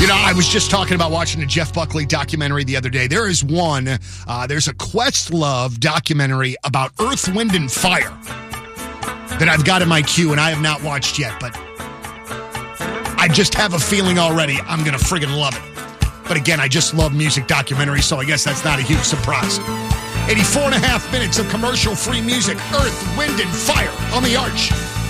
You know, I was just talking about watching a Jeff Buckley documentary the other day. There is one, there's a Questlove documentary about Earth, Wind, and Fire that I've got in my queue, and I have not watched yet, but I just have a feeling already I'm going to friggin' love it. But again, I just love music documentaries, so I guess that's not a huge surprise. 84 and a half minutes of commercial-free music, Earth, Wind, and Fire on the Arch.